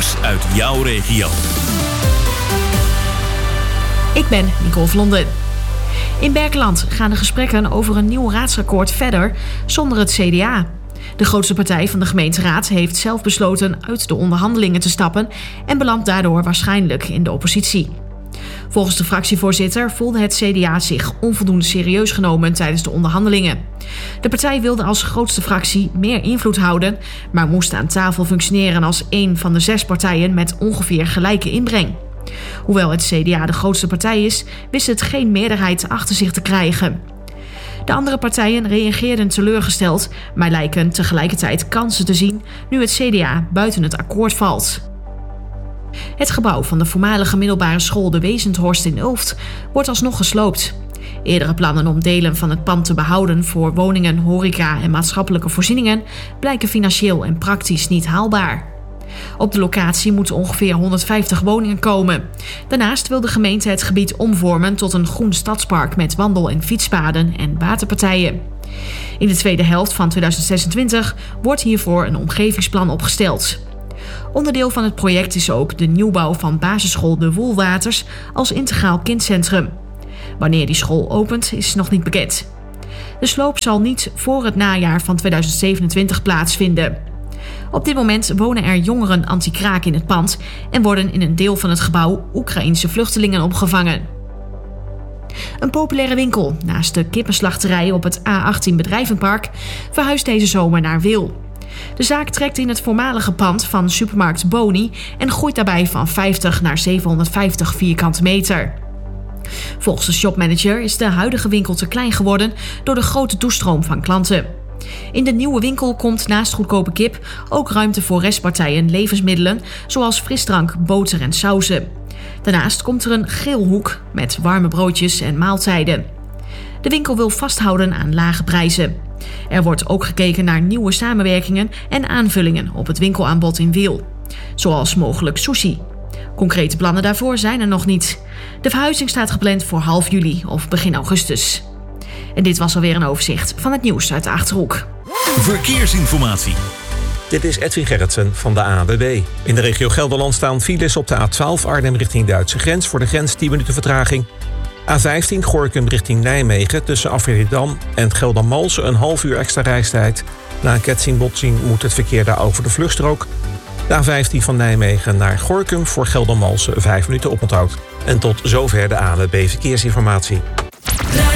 nieuws uit jouw regio. Ik ben Nicole Vlonden. In Berkeland gaan de gesprekken over een nieuw raadsakkoord verder zonder het CDA. De grootste partij van de gemeenteraad heeft zelf besloten uit de onderhandelingen te stappen en belandt daardoor waarschijnlijk in de oppositie. Volgens de fractievoorzitter voelde het CDA zich onvoldoende serieus genomen tijdens de onderhandelingen. De partij wilde als grootste fractie meer invloed houden, maar moest aan tafel functioneren als een van de 6 partijen met ongeveer gelijke inbreng. Hoewel het CDA de grootste partij is, wist het geen meerderheid achter zich te krijgen. De andere partijen reageerden teleurgesteld, maar lijken tegelijkertijd kansen te zien nu het CDA buiten het akkoord valt. Het gebouw van de voormalige middelbare school De Wezenthorst in Ulft wordt alsnog gesloopt. Eerdere plannen om delen van het pand te behouden voor woningen, horeca en maatschappelijke voorzieningen blijken financieel en praktisch niet haalbaar. Op de locatie moeten ongeveer 150 woningen komen. Daarnaast wil de gemeente het gebied omvormen tot een groen stadspark met wandel- en fietspaden en waterpartijen. In de tweede helft van 2026 wordt hiervoor een omgevingsplan opgesteld. Onderdeel van het project is ook de nieuwbouw van basisschool De Woelwaters als integraal kindcentrum. Wanneer die school opent is nog niet bekend. De sloop zal niet voor het najaar van 2027 plaatsvinden. Op dit moment wonen er jongeren anti-kraak in het pand en worden in een deel van het gebouw Oekraïense vluchtelingen opgevangen. Een populaire winkel naast de kippenslachterij op het A18 Bedrijvenpark verhuist deze zomer naar Wil. De zaak trekt in het voormalige pand van supermarkt Boni en groeit daarbij van 50 naar 750 vierkante meter. Volgens de shopmanager is de huidige winkel te klein geworden door de grote toestroom van klanten. In de nieuwe winkel komt naast goedkope kip ook ruimte voor restpartijen levensmiddelen zoals frisdrank, boter en sauzen. Daarnaast komt er een geelhoek met warme broodjes en maaltijden. De winkel wil vasthouden aan lage prijzen. Er wordt ook gekeken naar nieuwe samenwerkingen en aanvullingen op het winkelaanbod in Wil, zoals mogelijk sushi. Concrete plannen daarvoor zijn er nog niet. De verhuizing staat gepland voor half juli of begin augustus. En dit was alweer een overzicht van het nieuws uit de Achterhoek. Verkeersinformatie. Dit is Edwin Gerritsen van de ANWB. In de regio Gelderland staan files op de A12 Arnhem richting Duitse grens. Voor de grens 10 minuten vertraging. A15 Gorinchem richting Nijmegen tussen Afweerdam en Geldermalsen een half uur extra reistijd. Na een ketsingbotsing moet het verkeer daar over de vluchtstrook. De A15 van Nijmegen naar Gorinchem voor Geldermalsen 5 minuten oponthoud. En tot zover de ANWB Verkeersinformatie.